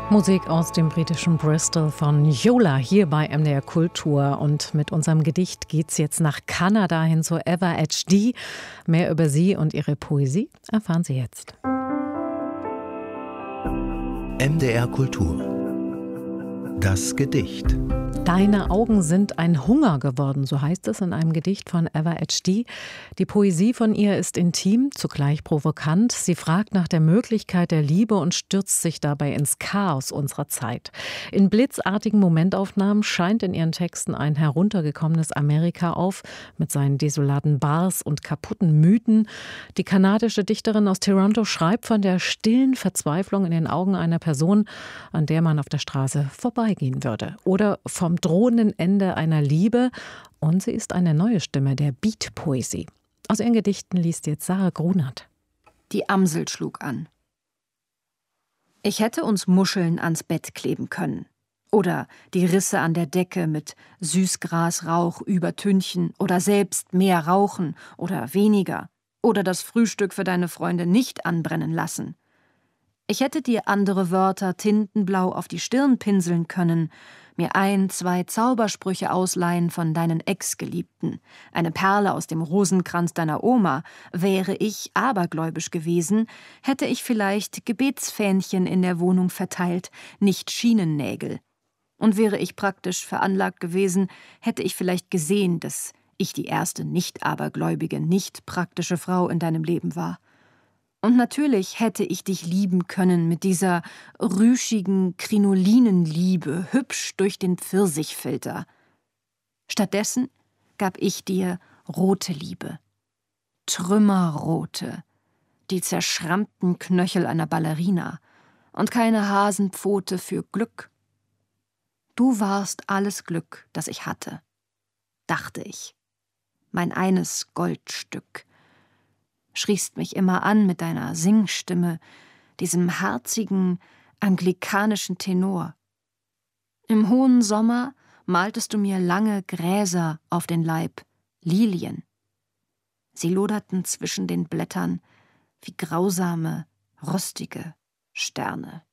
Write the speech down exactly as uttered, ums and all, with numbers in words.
Musik aus dem britischen Bristol von Yola hier bei M D R Kultur. Und mit unserem Gedicht geht's jetzt nach Kanada hin zu Eva H D. Mehr über sie und ihre Poesie erfahren Sie jetzt. M D R Kultur. Das Gedicht. Deine Augen sind ein Hunger geworden, so heißt es in einem Gedicht von Eva H D. Die Poesie von ihr ist intim, zugleich provokant. Sie fragt nach der Möglichkeit der Liebe und stürzt sich dabei ins Chaos unserer Zeit. In blitzartigen Momentaufnahmen scheint in ihren Texten ein heruntergekommenes Amerika auf, mit seinen desolaten Bars und kaputten Mythen. Die kanadische Dichterin aus Toronto schreibt von der stillen Verzweiflung in den Augen einer Person, an der man auf der Straße vorbeigehen würde. Oder vom drohenden Ende einer Liebe. Und sie ist eine neue Stimme der Beat-Poesie. Aus ihren Gedichten liest jetzt Sarah Grunert. Die Amsel schlug an. Ich hätte uns Muscheln ans Bett kleben können. Oder die Risse an der Decke mit Süßgrasrauch übertünchen oder selbst mehr rauchen oder weniger. Oder das Frühstück für deine Freunde nicht anbrennen lassen. Ich hätte dir andere Wörter tintenblau auf die Stirn pinseln können, mir ein, zwei Zaubersprüche ausleihen von deinen Ex-Geliebten, eine Perle aus dem Rosenkranz deiner Oma. Wäre ich abergläubisch gewesen, hätte ich vielleicht Gebetsfähnchen in der Wohnung verteilt, nicht Schienennägel. Und wäre ich praktisch veranlagt gewesen, hätte ich vielleicht gesehen, dass ich die erste nicht-abergläubige, nicht praktische Frau in deinem Leben war. Und natürlich hätte ich dich lieben können mit dieser rüschigen Krinolinenliebe, hübsch durch den Pfirsichfilter. Stattdessen gab ich dir rote Liebe. Trümmerrote, die zerschrammten Knöchel einer Ballerina und keine Hasenpfote für Glück. Du warst alles Glück, das ich hatte, dachte ich, mein eines Goldstück. Schriest mich immer an mit deiner Singstimme, diesem herzigen, anglikanischen Tenor. Im hohen Sommer maltest du mir lange Gräser auf den Leib, Lilien. Sie loderten zwischen den Blättern wie grausame, rostige Sterne.